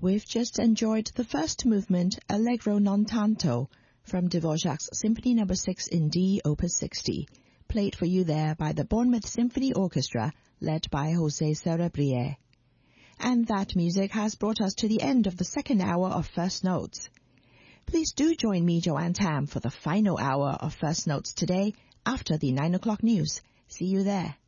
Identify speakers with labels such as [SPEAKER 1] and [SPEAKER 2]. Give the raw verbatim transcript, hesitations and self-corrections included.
[SPEAKER 1] We've just enjoyed the first movement, Allegro non tanto, from Dvorak's Symphony number six in D, Opus sixty, played for you there by the Bournemouth Symphony Orchestra, led by José Cerebrier. And that music has brought us to the end of the second hour of First Notes. Please do join me, Joanne Tam, for the final hour of First Notes today after the nine o'clock news. See you there.